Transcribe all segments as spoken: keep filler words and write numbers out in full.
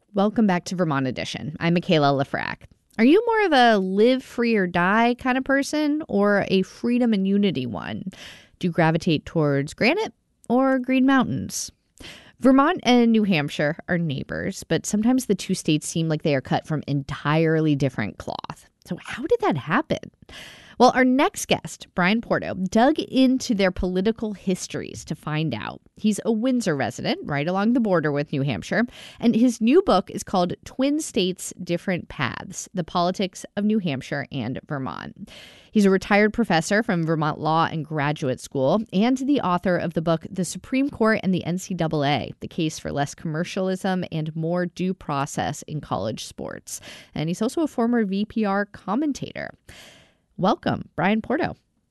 Welcome back to Vermont Edition. I'm Michaela Lafrac. Are you more of a live free or die kind of person or a freedom and unity one? Do you gravitate towards granite or Green Mountains? Vermont and New Hampshire are neighbors, but sometimes the two states seem like they are cut from entirely different cloth. So how did that happen? Well, our next guest, Brian Porto, dug into their political histories to find out. He's a Windsor resident, right along the border with New Hampshire, and his new book is called Twin States, Different Paths, The Politics of New Hampshire and Vermont. He's a retired professor from Vermont Law and Graduate School and the author of the book The Supreme Court and the N C double A, The Case for Less Commercialism and More Due Process in College Sports. And he's also a former V P R commentator. Welcome, Brian Porto.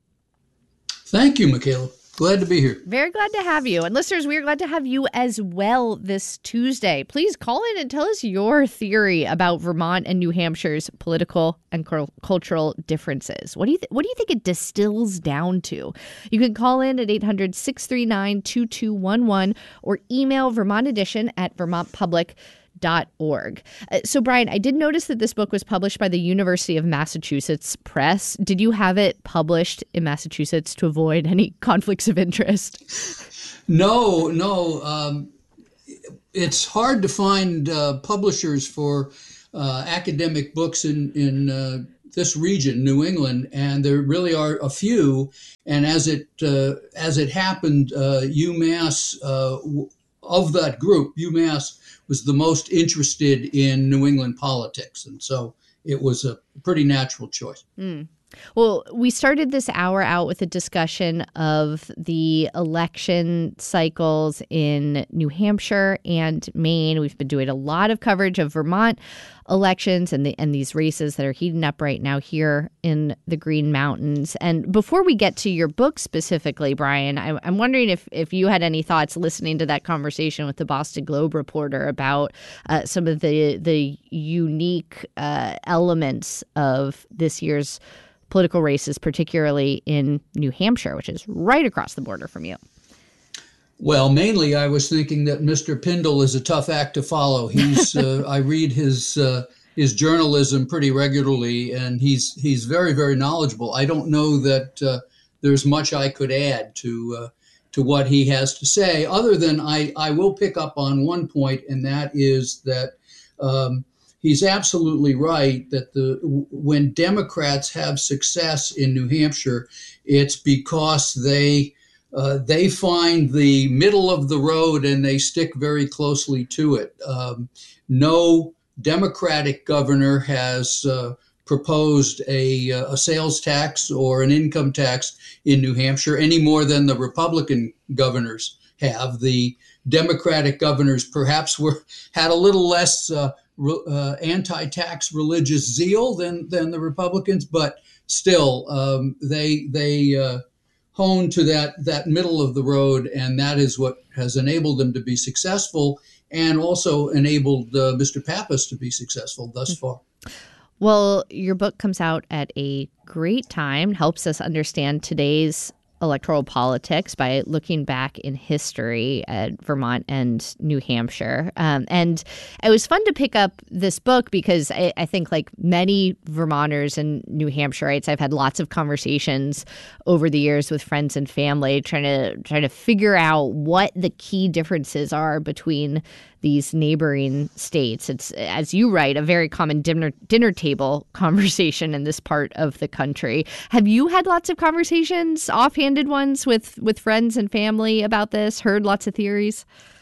Thank you, Michaela. Glad to be here. Very glad to have you. And listeners, we are glad to have you as well this Tuesday. Please call in and tell us your theory about Vermont and New Hampshire's political and cu- cultural differences. What do you th- what do you think it distills down to? You can call in at eight hundred, six three nine, two two one one or email Vermont Edition at vermont public dot org. Uh, so, Brian, I did notice that this book was published by the University of Massachusetts Press. Did you have it published in Massachusetts to avoid any conflicts of interest? No, no. Um, it's hard to find uh, publishers for uh, academic books in, in uh, this region, New England, and there really are a few. And as it uh, as it happened, uh, UMass, uh, of that group, UMass was the most interested in New England politics. And so it was a pretty natural choice. Mm. Well, we started this hour out with a discussion of the election cycles in New Hampshire and Maine. We've been doing a lot of coverage of Vermont elections and the and these races that are heating up right now here in the Green Mountains. And before we get to your book specifically, Brian, I, I'm wondering if, if you had any thoughts listening to that conversation with the Boston Globe reporter about uh, some of the, the unique uh, elements of this year's political races, particularly in New Hampshire, which is right across the border from you. Well, mainly I was thinking that Mister Pindell is a tough act to follow. He's uh, I read his uh, his journalism pretty regularly, and he's he's very, very knowledgeable. I don't know that uh, there's much I could add to uh, to what he has to say, other than I, I will pick up on one point, and that is that um, he's absolutely right that the when Democrats have success in New Hampshire, it's because they uh, they find the middle of the road and they stick very closely to it. Um, no Democratic governor has uh, proposed a, a sales tax or an income tax in New Hampshire any more than the Republican governors have. The Democratic governors perhaps were had a little less uh, Uh, anti-tax religious zeal than than the Republicans, but still um, they they uh, hone to that that middle of the road, and that is what has enabled them to be successful, and also enabled uh, Mister Pappas to be successful thus far. Well, your book comes out at a great time, helps us understand today's electoral politics by looking back in history at Vermont and New Hampshire. Um, and it was fun to pick up this book because I, I think like many Vermonters and New Hampshireites, I've had lots of conversations over the years with friends and family trying to trying to figure out what the key differences are between these neighboring states. It's, as you write, a very common dinner dinner table conversation in this part of the country. Have you had lots of conversations, offhanded ones, with, with friends and family about this? Heard lots of theories?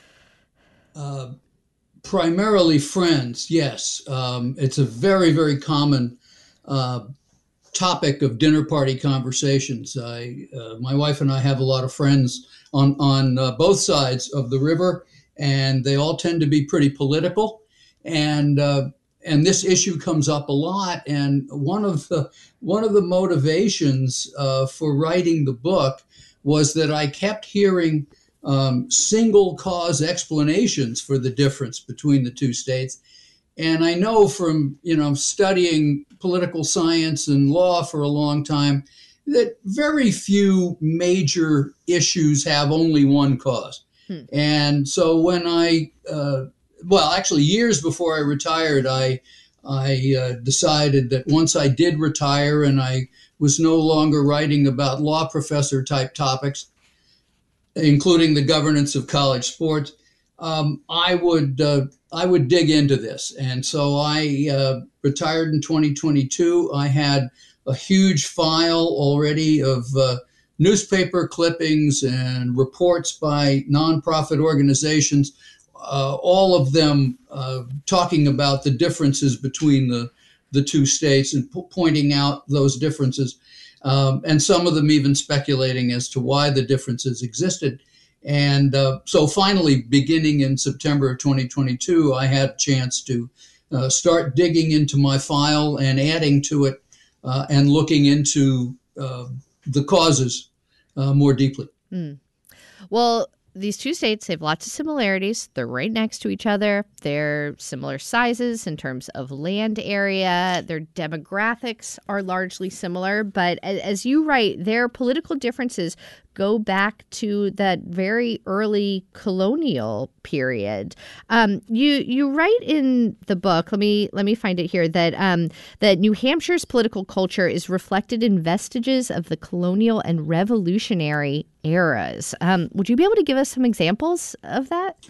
Uh, primarily friends, yes. Um, it's a very, very common uh, topic of dinner party conversations. I, uh, my wife and I have a lot of friends on, on uh, both sides of the river, and they all tend to be pretty political. And uh, and this issue comes up a lot. And one of the one of the motivations uh, for writing the book was that I kept hearing um, single cause explanations for the difference between the two states. And I know from, you know, studying political science and law for a long time that very few major issues have only one cause. Hmm. And so when I uh, well, actually, years before I retired, I I uh, decided that once I did retire and I was no longer writing about law professor type topics, including the governance of college sports, um, I would uh, I would dig into this. And so I uh, retired in twenty twenty-two. I had a huge file already of uh, newspaper clippings and reports by nonprofit organizations, uh, all of them uh, talking about the differences between the, the two states and po- pointing out those differences. Um, and some of them even speculating as to why the differences existed. And uh, so finally, beginning in September of twenty twenty-two, I had a chance to uh, start digging into my file and adding to it uh, and looking into uh, the causes uh, more deeply. Mm. Well, these two states have lots of similarities. They're right next to each other. They're similar sizes in terms of land area. Their demographics are largely similar. But as you write, their political differences go back to that very early colonial period. Um, you you write in the book, let me let me find it here, that um, that New Hampshire's political culture is reflected in vestiges of the colonial and revolutionary eras. Um, would you be able to give us some examples of that?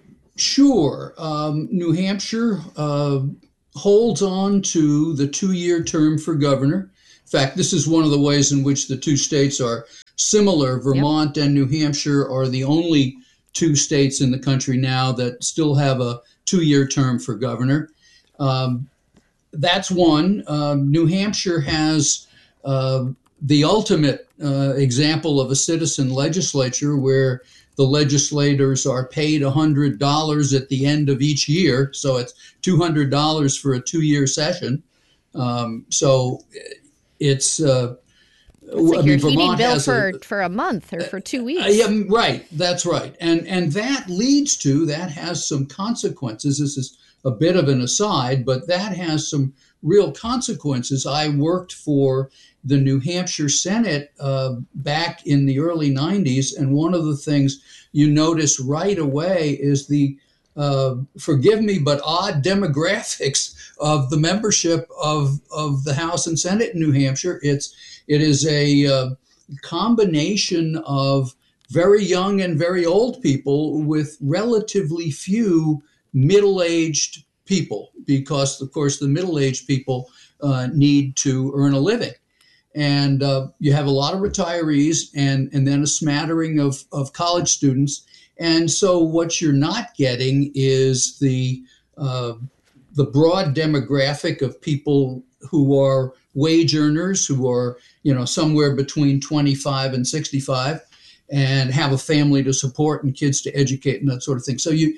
Sure. Um, New Hampshire uh, holds on to the two-year term for governor. In fact, this is one of the ways in which the two states are similar. Vermont yep. and New Hampshire are the only two states in the country now that still have a two-year term for governor. Um, that's one. Um, New Hampshire has uh, the ultimate uh, example of a citizen legislature where the legislators are paid one hundred dollars at the end of each year. So it's two hundred dollars for a two-year session. Um, so it's... Uh, It's like I your mean, heating bill for, a, for a month or for two weeks. Uh, yeah, right. That's right. And and that leads to, that has some consequences. This is a bit of an aside, but that has some real consequences. I worked for the New Hampshire Senate uh, back in the early nineties, and one of the things you notice right away is the, uh, forgive me, but odd demographics of the membership of, of the House and Senate in New Hampshire. It's It is a uh, combination of very young and very old people with relatively few middle-aged people, because, of course, the middle-aged people uh, need to earn a living. And uh, you have a lot of retirees and, and then a smattering of, of college students. And so what you're not getting is the uh, the broad demographic of people who are wage earners, who are, you know, somewhere between twenty-five and sixty-five and have a family to support and kids to educate and that sort of thing. So you,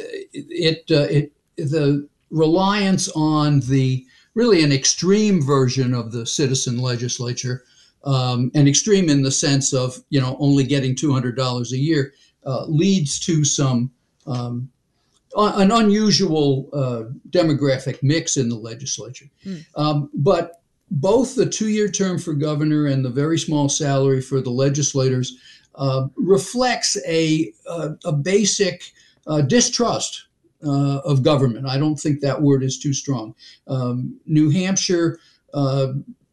it, uh, it, the reliance on the, really an extreme version of the citizen legislature, um, and extreme in the sense of, you know, only getting two hundred dollars a year, uh, leads to some, um, an unusual uh, demographic mix in the legislature. Mm. Um, but both the two-year term for governor and the very small salary for the legislators uh, reflects a, a, a basic uh, distrust uh, of government. I don't think that word is too strong. Um, New Hampshire uh,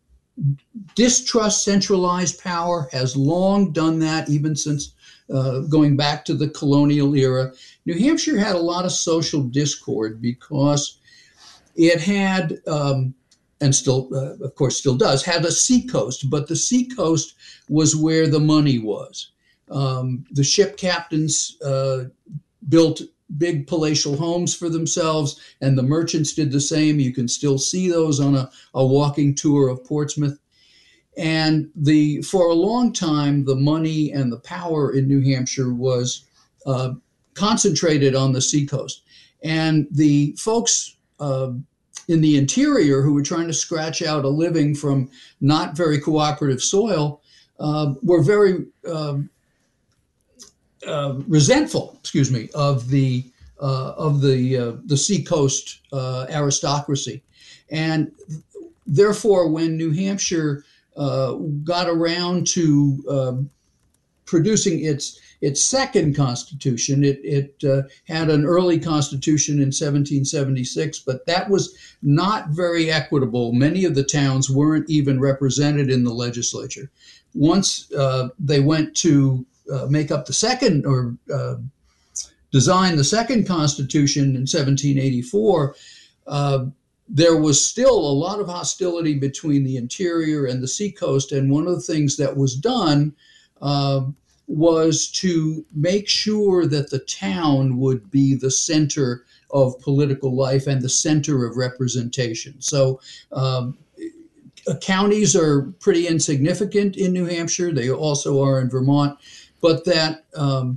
distrusts centralized power, has long done that, even since uh, going back to the colonial era. New Hampshire had a lot of social discord because it had, um, and still, uh, of course, still does, had a seacoast, but the seacoast was where the money was. Um, the ship captains uh, built big palatial homes for themselves, and the merchants did the same. You can still see those on a, a walking tour of Portsmouth. And the for a long time, the money and the power in New Hampshire was uh, concentrated on the seacoast. And the folks uh, in the interior who were trying to scratch out a living from not very cooperative soil uh, were very uh, uh, resentful, excuse me, of the uh, of the uh, the seacoast uh, aristocracy. And therefore, when New Hampshire uh, got around to uh, producing its its second constitution. It, it uh, had an early constitution in seventeen seventy-six, but that was not very equitable. Many of the towns weren't even represented in the legislature. Once uh, they went to uh, make up the second or uh, design the second constitution in seventeen eighty-four, uh, there was still a lot of hostility between the interior and the seacoast. And one of the things that was done uh, was to make sure that the town would be the center of political life and the center of representation. So um, counties are pretty insignificant in New Hampshire. They also are in Vermont, but that um,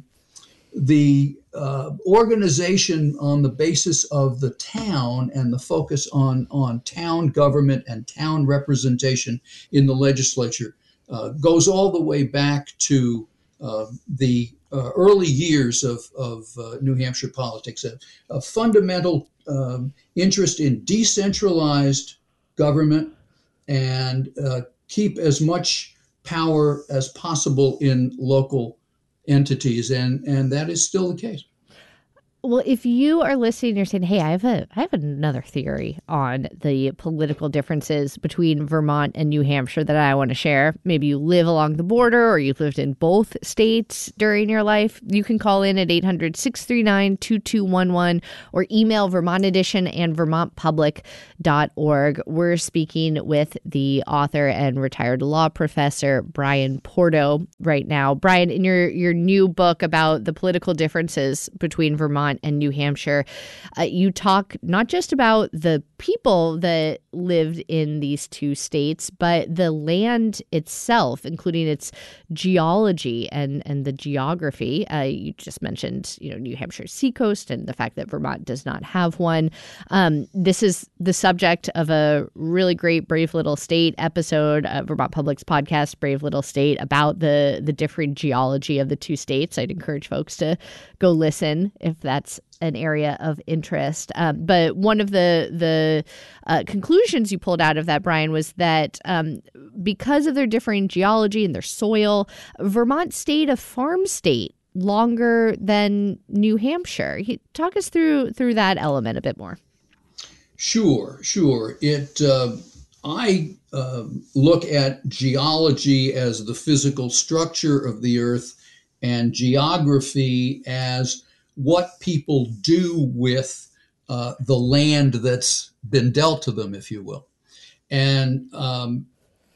the uh, organization on the basis of the town and the focus on, on town government and town representation in the legislature uh, goes all the way back to uh, the uh, early years of, of uh, New Hampshire politics, a, a fundamental um, interest in decentralized government and uh, keep as much power as possible in local entities, and and that is still the case. Well, if you are listening, you're saying, hey, I have a I have another theory on the political differences between Vermont and New Hampshire that I want to share. Maybe you live along the border or you've lived in both states during your life. You can call in at eight hundred, six three nine, two two one one or email Vermont Edition and vermont public dot org. We're speaking with the author and retired law professor, Brian Porto, right now. Brian, in your, your new book about the political differences between Vermont and New Hampshire, uh, you talk not just about the people that lived in these two states, but the land itself, including its geology and, and the geography. Uh, you just mentioned, you know, New Hampshire's seacoast and the fact that Vermont does not have one. Um, this is the subject of a really great Brave Little State episode, uh, Vermont Public's podcast, Brave Little State, about the the different geology of the two states. I'd encourage folks to go listen if that's an area of interest. Um, but one of the the uh, conclusions you pulled out of that, Brian, was that um, because of their differing geology and their soil, Vermont stayed a farm state longer than New Hampshire. Talk us through through that element a bit more. Sure, sure. It uh, I uh, look at geology as the physical structure of the earth and geography as what people do with uh, the land that's been dealt to them, if you will. And um,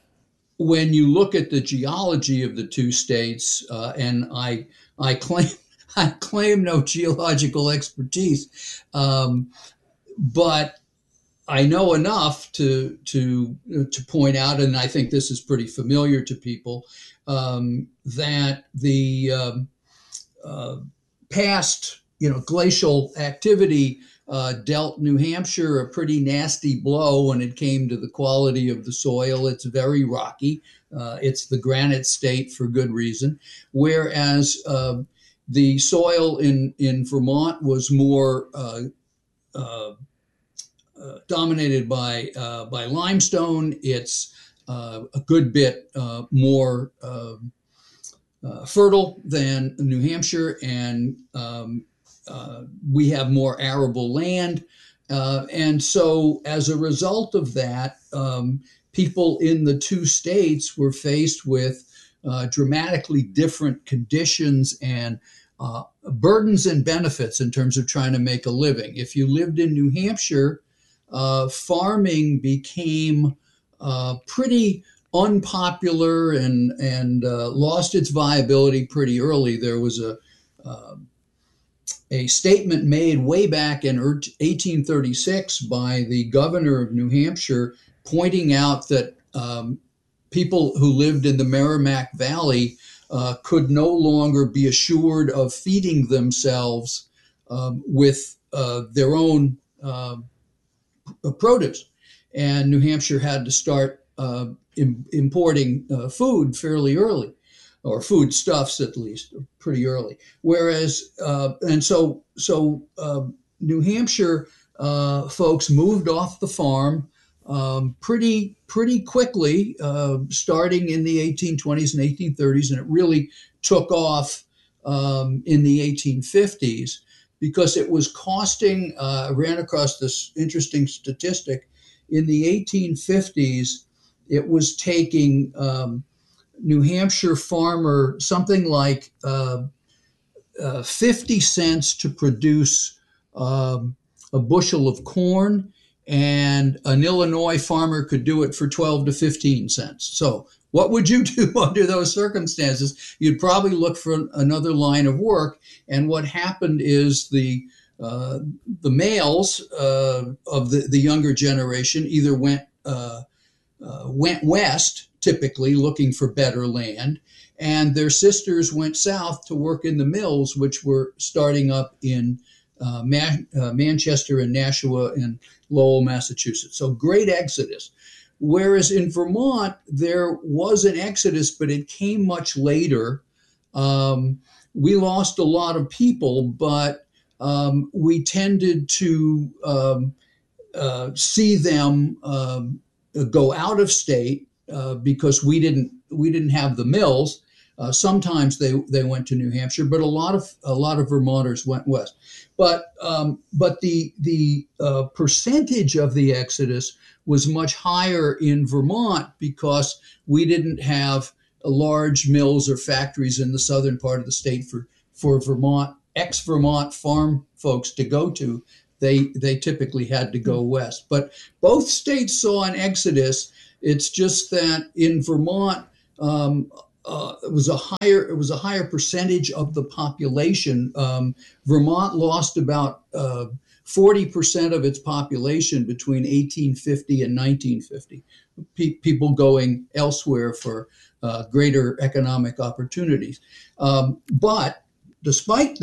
when you look at the geology of the two states, uh, and I I claim I claim no geological expertise, um, but I know enough to to to point out, and I think this is pretty familiar to people, um, that the um, uh, past, you know, glacial activity uh, dealt New Hampshire a pretty nasty blow when it came to the quality of the soil. It's very rocky. Uh, it's the granite state for good reason. Whereas uh, the soil in, in Vermont was more uh, uh, uh, dominated by uh, by limestone. It's uh, a good bit uh, more uh, uh, fertile than New Hampshire, and um, uh, we have more arable land. Uh, and so as a result of that, um, people in the two states were faced with uh, dramatically different conditions and uh, burdens and benefits in terms of trying to make a living. If you lived in New Hampshire, uh, farming became uh, pretty unpopular and, and uh, lost its viability pretty early. There was a uh, a statement made way back in eighteen thirty-six by the governor of New Hampshire, pointing out that um, people who lived in the Merrimack Valley uh, could no longer be assured of feeding themselves um, with uh, their own uh, produce. And New Hampshire had to start uh, im- importing uh, food fairly early, or foodstuffs at least, pretty early. Whereas, uh, and so, so uh, New Hampshire uh, folks moved off the farm um, pretty, pretty quickly, uh, starting in the eighteen twenties and eighteen thirties, and it really took off um, in the eighteen fifties because it was costing, uh, I ran across this interesting statistic. In the eighteen fifties, it was taking um, New Hampshire farmer something like uh, uh, fifty cents to produce um, a bushel of corn, and an Illinois farmer could do it for twelve to fifteen cents. So what would you do under those circumstances? You'd probably look for another line of work. And what happened is the uh, the males uh, of the, the younger generation either went uh, uh, went west, typically looking for better land, and their sisters went south to work in the mills, which were starting up in uh, Man- uh, Manchester and Nashua and Lowell, Massachusetts. So great exodus. Whereas in Vermont, there was an exodus, but it came much later. Um, we lost a lot of people, but um, we tended to um, uh, see them um, go out of state uh, because we didn't we didn't have the mills. Uh, sometimes they, they went to New Hampshire, but a lot of a lot of Vermonters went west. But um, but the the uh, percentage of the exodus was much higher in Vermont because we didn't have large mills or factories in the southern part of the state for for Vermont ex-Vermont farm folks to go to. They they typically had to go west. But both states saw an exodus. It's just that in Vermont, um, uh, it was a higher it was a higher percentage of the population. Um, Vermont lost about uh, forty percent of its population between eighteen fifty and nineteen fifty. Pe- people going elsewhere for uh, greater economic opportunities. Um, but despite